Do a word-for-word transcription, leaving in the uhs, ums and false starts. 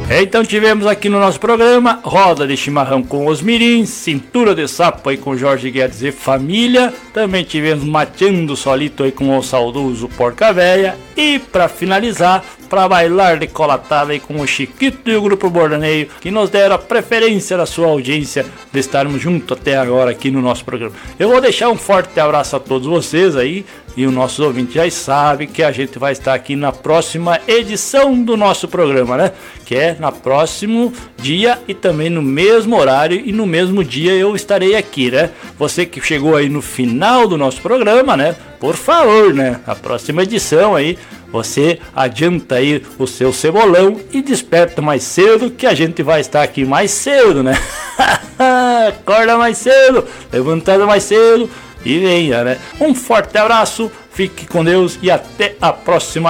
Então tivemos aqui no nosso programa Roda de Chimarrão com os Mirins, Cintura de Sapo aí com Jorge Guedes e família. Também tivemos Mateando Solito aí com o saudoso Porca Véia. E para finalizar, para bailar de colatada aí com o Chiquito e o Grupo Bordaneio, que nos deram a preferência da sua audiência de estarmos juntos até agora aqui no nosso programa. Eu vou deixar um forte abraço a todos vocês aí. E o nosso ouvinte já sabe que a gente vai estar aqui na próxima edição do nosso programa, né? Que é na próximo dia e também no mesmo horário e no mesmo dia eu estarei aqui, né? Você que chegou aí no final do nosso programa, né? Por favor, né? A próxima edição aí, você adianta aí o seu cebolão e desperta mais cedo que a gente vai estar aqui mais cedo, né? Acorda mais cedo, levantada mais cedo. E venha, né? Um forte abraço, fique com Deus e até a próxima